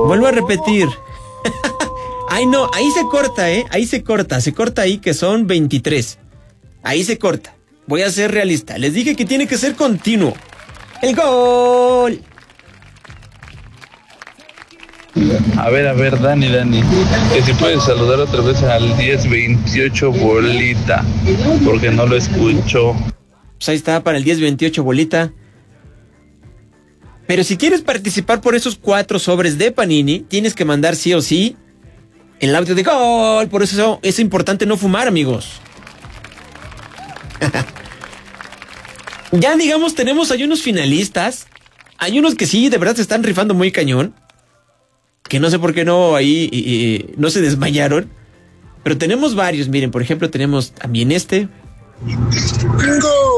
Vuelvo a repetir. Ay, no, ahí se corta, ahí se corta ahí que son 23. Ahí se corta. Voy a ser realista. Les dije que tiene que ser continuo. ¡El gol! A ver, Dani, que si puedes saludar otra vez al 1028 bolita, porque no lo escucho. Pues ahí está, para el 1028 bolita. Pero si quieres participar por esos 4 sobres de Panini, tienes que mandar sí o sí el audio de gol. Por eso es importante no fumar, amigos. Ya digamos, hay unos finalistas. Hay unos que sí, de verdad se están rifando muy cañón. Que no sé por qué no ahí no se desmayaron. Pero tenemos varios, miren, por ejemplo, tenemos también este. ¡Gol!